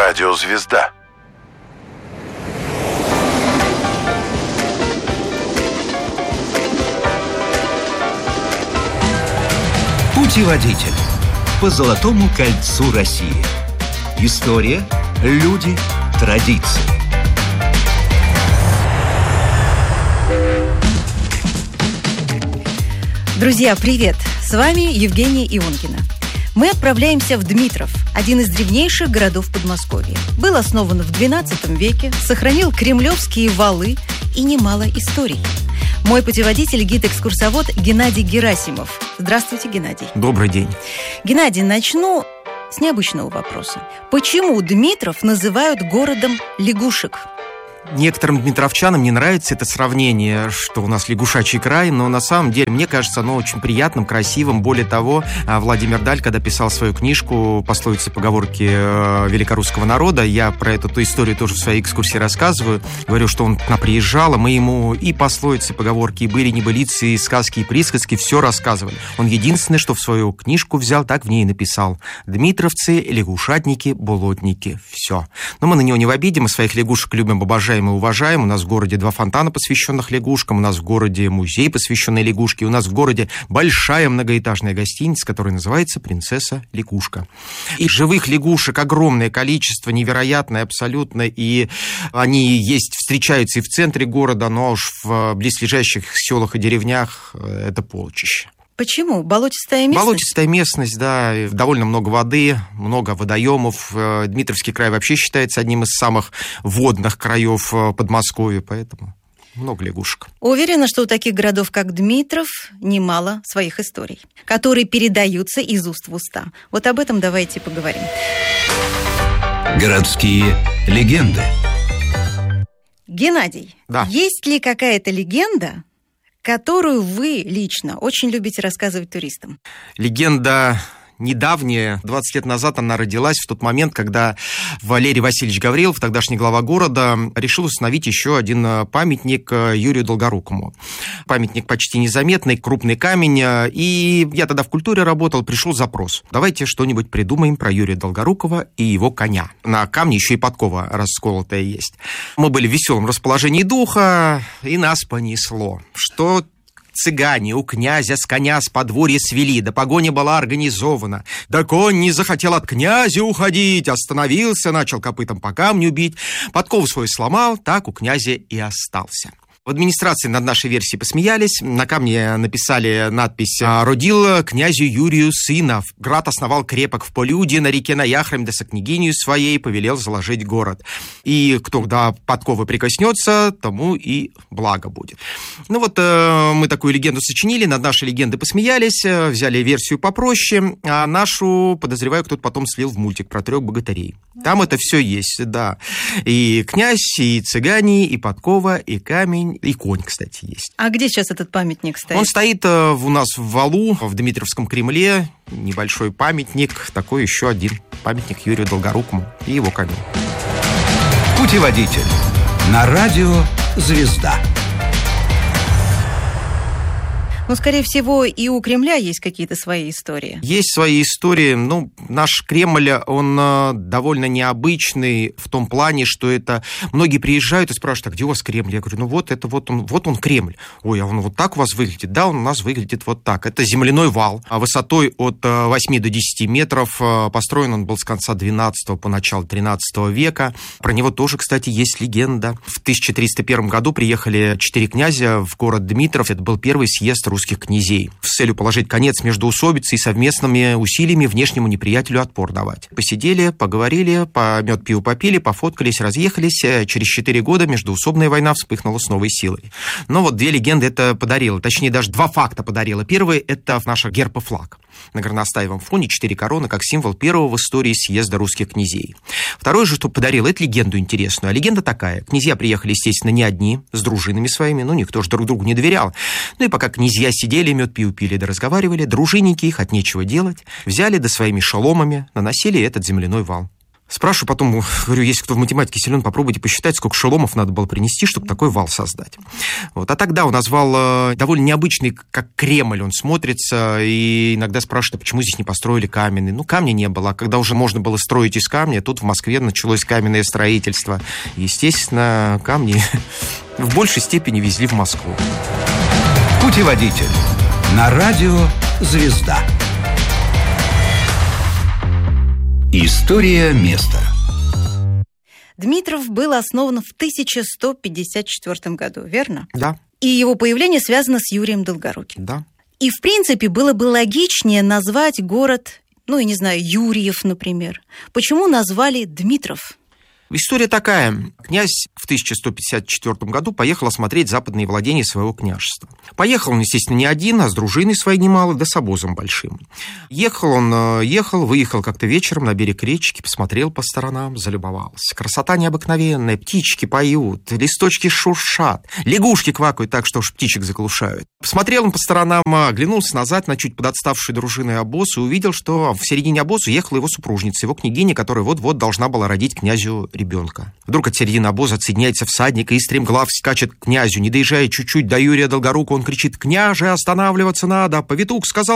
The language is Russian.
Радиозвезда. Путеводитель по Золотому кольцу России. История, люди, традиции. Друзья, привет! С вами Евгения Ионкина. Мы отправляемся в Дмитров, один из древнейших городов Подмосковья. Был основан в XII веке, сохранил кремлевские валы и немало историй. Мой путеводитель, гид-экскурсовод Геннадий Герасимов. Здравствуйте, Геннадий. Добрый день. Геннадий, начну с необычного вопроса. Почему Дмитров называют городом лягушек? Некоторым дмитровчанам не нравится это сравнение, что у нас лягушачий край, но на самом деле, мне кажется, оно очень приятным, красивым. Более того, Владимир Даль, когда писал свою книжку «Пословицы и поговорки великорусского народа», я про эту историю тоже в своей экскурсии рассказываю. Говорю, что он к нам приезжал, а мы ему и пословицы, и поговорки, и были-небылицы, и сказки, и присказки, все рассказывали. Он единственное, что в свою книжку взял, так в ней и написал: «Дмитровцы, лягушатники, болотники». Все. Но мы на него не в обиде, мы своих лягушек любим, обожаем и уважаем. У нас в городе 2 фонтана, посвященных лягушкам, у нас в городе музей, посвященный лягушке, у нас в городе большая многоэтажная гостиница, которая называется «Принцесса Лягушка». И живых лягушек огромное количество, невероятное абсолютно, и они есть, встречаются и в центре города, но уж в близлежащих селах и деревнях это полчища. Почему? Болотистая местность? Болотистая местность, да, довольно много воды, много водоемов. Дмитровский край вообще считается одним из самых водных краев Подмосковья, поэтому много лягушек. Уверена, что у таких городов, как Дмитров, немало своих историй, которые передаются из уст в уста. Вот об этом давайте поговорим. Городские легенды. Геннадий, да. Есть ли какая-то легенда, которую вы лично очень любите рассказывать туристам? Легенда недавняя, 20 лет назад она родилась в тот момент, когда Валерий Васильевич Гаврилов, тогдашний глава города, решил установить еще один памятник Юрию Долгорукому. Памятник почти незаметный, крупный камень. И я тогда в культуре работал, пришел запрос: давайте что-нибудь придумаем про Юрия Долгорукова и его коня. На камне еще и подкова расколотая есть. Мы были в веселом расположении духа, и нас понесло, что цыгане у князя с коня с подворья свели, да погоня была организована. Да конь не захотел от князя уходить, остановился, начал копытом по камню бить, подкову свою сломал, так у князя и остался. В администрации над нашей версией посмеялись. На камне написали надпись: «Родил князю Юрию сына. Град основал крепок в полюде, на реке Наяхрам, да со княгинью своей повелел заложить город. И кто до подковы прикоснется, тому и благо будет». Ну вот мы такую легенду сочинили, над нашей легендой посмеялись, взяли версию попроще, а нашу, подозреваю, кто-то потом слил в мультик про 3 богатырей. Там это все есть, да. И князь, и цыгане, и подкова, и камень, и конь, кстати, есть. А где сейчас этот памятник стоит? Он стоит у нас в валу, в Дмитровском Кремле. Небольшой памятник, такой еще один памятник Юрию Долгорукому и его коню. Путеводитель на радио «Звезда». Ну, скорее всего, и у Кремля есть какие-то свои истории. Есть свои истории. Ну, наш Кремль, он довольно необычный в том плане, что это... Многие приезжают и спрашивают: а где у вас Кремль? Я говорю: ну вот, это вот он Кремль. Ой, а он вот так у вас выглядит? Да, он у нас выглядит вот так. Это земляной вал высотой от 8 до 10 метров. Построен он был с конца 12 по начало 13 века. Про него тоже, кстати, есть легенда. В 1301 году приехали 4 князя в город Дмитров. Это был первый съезд русских князей с целью положить конец междоусобице и совместными усилиями внешнему неприятелю отпор давать. Посидели, поговорили, мед пиво попили, пофоткались, разъехались. Через 4 года междоусобная война вспыхнула с новой силой. Но вот 2 легенды это подарило. Точнее, даже 2 факта подарило. Первый — это наш герб и флаг. На горностаевом фоне 4 короны, как символ первого в истории съезда русских князей. Второе же, что подарило, это легенду интересную. А легенда такая: князья приехали, естественно, не одни, с дружинами своими, никто же друг другу не доверял. Ну и пока князья сидели, мед пиво пили да разговаривали, дружинники их от нечего делать взяли да своими шоломами наносили этот земляной вал. Спрашиваю потом, говорю, если кто в математике силен, попробуйте посчитать, сколько шеломов надо было принести, чтобы такой вал создать. Вот. А тогда он назвал довольно необычный, как Кремль он смотрится, и иногда спрашивают, почему здесь не построили каменный. Ну, камня не было, а когда уже можно было строить из камня, тут в Москве началось каменное строительство. Естественно, камни в большей степени везли в Москву. Путеводитель на радио «Звезда». История места. Дмитров был основан в 1154 году, верно? Да. И его появление связано с Юрием Долгоруким. Да. И, в принципе, было бы логичнее назвать город, Юрьев, например. Почему назвали Дмитров? История такая. Князь в 1154 году поехал осмотреть западные владения своего княжества. Поехал он, естественно, не один, а с дружиной своей немало, да с обозом большим. Выехал как-то вечером на берег речки, посмотрел по сторонам, залюбовался. Красота необыкновенная, птички поют, листочки шуршат, лягушки квакают так, что уж птичек заглушают. Посмотрел он по сторонам, оглянулся назад на чуть подотставший дружиной обоз и увидел, что в середине обоза ехала его супружница, его княгиня, которая вот-вот должна была родить князю ребенка. Вдруг от середины обоза отсоединяется всадник и стремглав скачет к князю. Не доезжая чуть-чуть до Юрия Долгорукого, он кричит: «Княже, останавливаться надо! Повитух сказал,